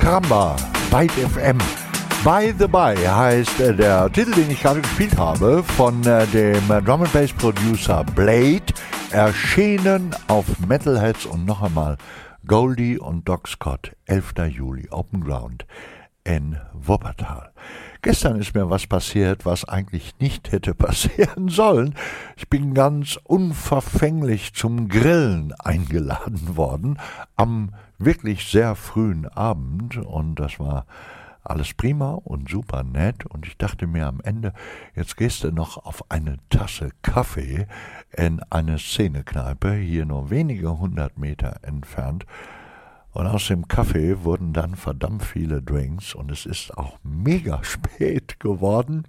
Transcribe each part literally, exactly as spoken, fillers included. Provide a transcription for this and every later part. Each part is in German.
Caramba, Byte F M. By the By heißt äh, der Titel, den ich gerade gespielt habe, von äh, dem äh, Drum and Bass Producer Blade, erschienen auf Metalheadz und noch einmal Goldie und Doc Scott, elfter Juli, Open Ground in Wuppertal. Gestern ist mir was passiert, was eigentlich nicht hätte passieren sollen. Ich bin ganz unverfänglich zum Grillen eingeladen worden am wirklich sehr frühen Abend und das war alles prima und super nett und ich dachte mir am Ende, jetzt gehst du noch auf eine Tasse Kaffee in eine Szenekneipe, hier nur wenige hundert Meter entfernt. Und aus dem Kaffee wurden dann verdammt viele Drinks und es ist auch mega spät geworden.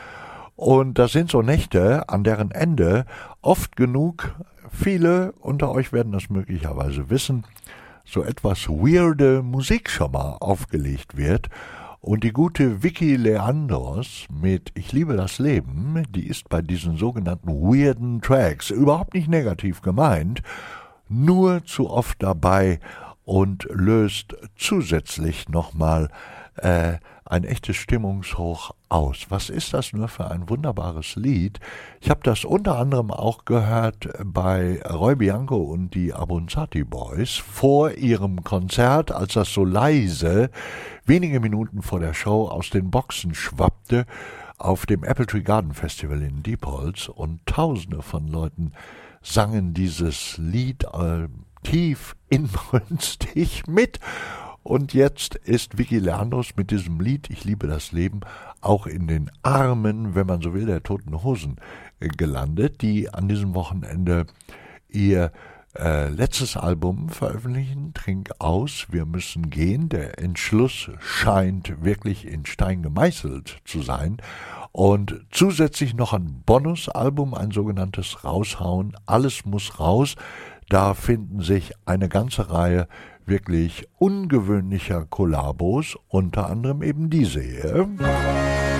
Und das sind so Nächte, an deren Ende oft genug, viele unter euch werden das möglicherweise wissen, so etwas weirde Musik schon mal aufgelegt wird. Und die gute Vicky Leandros mit Ich liebe das Leben, die ist bei diesen sogenannten weirden Tracks überhaupt nicht negativ gemeint, nur zu oft dabei und löst zusätzlich nochmal äh, ein echtes Stimmungshoch aus. Was ist das nur für ein wunderbares Lied? Ich habe das unter anderem auch gehört bei Roy Bianco und die Abruzzati Boys vor ihrem Konzert, als das so leise wenige Minuten vor der Show aus den Boxen schwappte auf dem Apple Tree Garden Festival in Diepholz und Tausende von Leuten sangen dieses Lied äh, tief inbrünstig mit. Und jetzt ist Vicky Leandros mit diesem Lied Ich liebe das Leben auch in den Armen, wenn man so will, der Toten Hosen äh, gelandet, die an diesem Wochenende ihr äh, letztes Album veröffentlichen, Trink aus, wir müssen gehen. Der Entschluss scheint wirklich in Stein gemeißelt zu sein. Und zusätzlich noch ein Bonusalbum, ein sogenanntes Raushauen, alles muss raus. Da finden sich eine ganze Reihe wirklich ungewöhnlicher Kollabos, unter anderem eben diese hier.